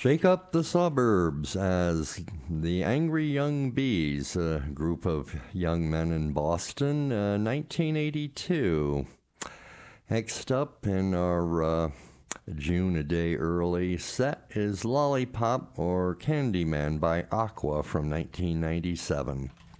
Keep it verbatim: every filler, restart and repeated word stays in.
Shake Up the Suburbs as the Angry Young Bees, a group of young men in Boston, uh, nineteen eighty-two. Next up in our uh, June a Day Early set is Lollipop or Candyman by Aqua from nineteen ninety-seven.